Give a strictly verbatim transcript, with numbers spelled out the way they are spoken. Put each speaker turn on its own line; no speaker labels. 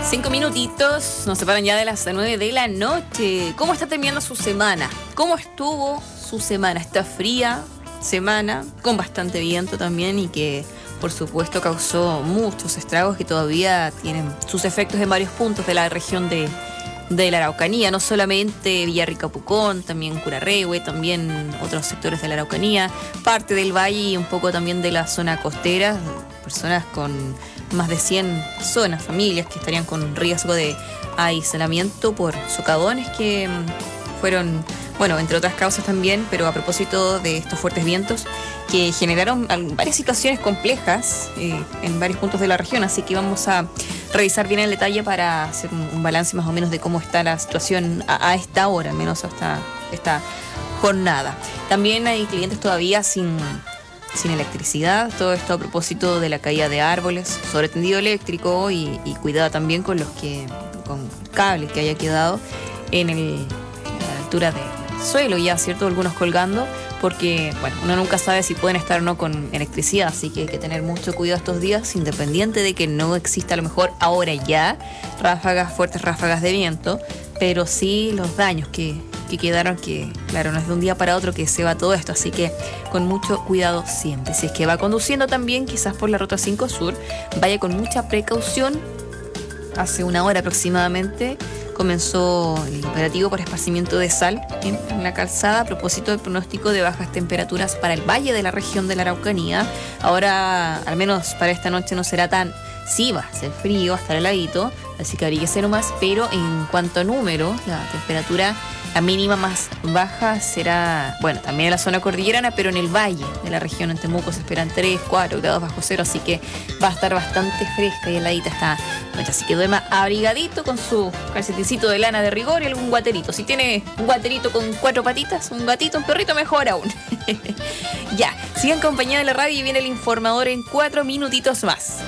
Cinco minutitos nos separan ya de las nueve de la noche. ¿Cómo está terminando su semana? ¿Cómo estuvo su semana? Esta fría semana, con bastante viento también y que, por supuesto, causó muchos estragos que todavía tienen sus efectos en varios puntos de la región de, de la Araucanía. No solamente Villarrica, Pucón, también Curarrehue, también otros sectores de la Araucanía, parte del valle y un poco también de la zona costera. Personas con más de cien personas, familias que estarían con riesgo de aislamiento por socavones que fueron, bueno, entre otras causas también, pero a propósito de estos fuertes vientos que generaron varias situaciones complejas eh, en varios puntos de la región, así que vamos a revisar bien el detalle para hacer un, un balance más o menos de cómo está la situación a, a esta hora, al menos hasta esta jornada. También hay clientes todavía sin... sin electricidad, todo esto a propósito de la caída de árboles, sobre tendido eléctrico y, y cuidado también con los que, con cable que haya quedado en el, a la altura del suelo ya, ¿cierto? Algunos colgando, porque, bueno, uno nunca sabe si pueden estar o no con electricidad, así que hay que tener mucho cuidado estos días, independiente de que no exista a lo mejor ahora ya ráfagas, fuertes ráfagas de viento, pero sí los daños que que quedaron, que claro, no es de un día para otro que se va todo esto, así que con mucho cuidado siempre. Si es que va conduciendo también, quizás por la ruta cinco Sur, vaya con mucha precaución. Hace una hora aproximadamente comenzó el operativo por esparcimiento de sal en, en la calzada a propósito del pronóstico de bajas temperaturas para el valle de la región de la Araucanía. Ahora, al menos para esta noche, no será tan... Sí, va a ser frío, va a estar heladito, así que abríguese nomás, pero en cuanto a número, la temperatura, la mínima más baja será, bueno, también en la zona cordillerana, pero en el valle de la región, en Temuco, se esperan tres, cuatro grados bajo cero, así que va a estar bastante fresca y heladita esta noche, así que duerma abrigadito con su calcetincito de lana de rigor y algún guaterito. Si tiene un guaterito con cuatro patitas, un gatito, un perrito, mejor aún. Ya, sigan compañía de la radio y viene el informador en cuatro minutitos más.